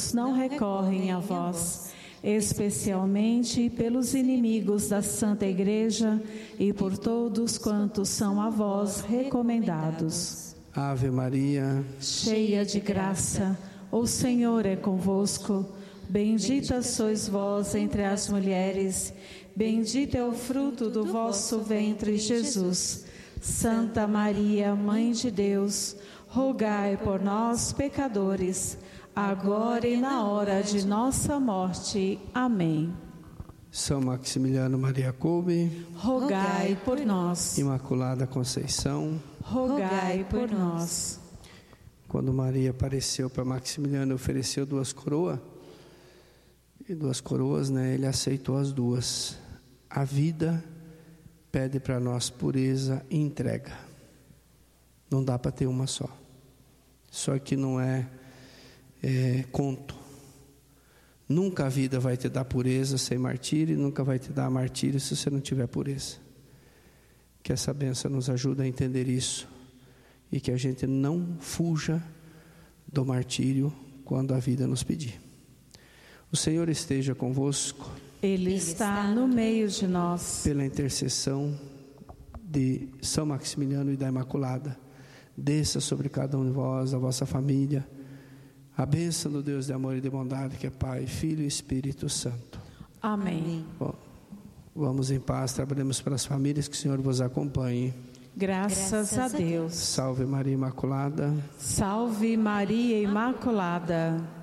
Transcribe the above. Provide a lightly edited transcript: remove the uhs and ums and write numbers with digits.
santos não recorrem a vós, especialmente pelos inimigos da Santa Igreja e por todos quantos são a vós recomendados. Ave Maria, cheia de graça, o Senhor é convosco. Bendita sois vós entre as mulheres, bendito é o fruto do vosso ventre, Jesus. Santa Maria, Mãe de Deus, rogai por nós, pecadores, agora e na hora de nossa morte. Amém. São Maximiliano Maria Kolbe, rogai por nós. Imaculada Conceição, rogai por nós. Quando Maria apareceu para Maximiliano e ofereceu 2 coroas, e 2 coroas, ele aceitou as 2. A vida pede para nós pureza e entrega. Não dá para ter uma só. Só que não é conto. Nunca a vida vai te dar pureza sem martírio, nunca vai te dar martírio se você não tiver pureza. Que essa bênção nos ajude a entender isso e que a gente não fuja do martírio quando a vida nos pedir. O Senhor esteja convosco. Ele está no meio de nós. Pela intercessão de São Maximiliano e da Imaculada, desça sobre cada um de vós, a vossa família, a bênção do Deus de amor e de bondade, que é Pai, Filho e Espírito Santo. Amém. Bom, vamos em paz, trabalhemos para as famílias, que o Senhor vos acompanhe. Graças a Deus. Salve Maria Imaculada. Salve Maria Imaculada.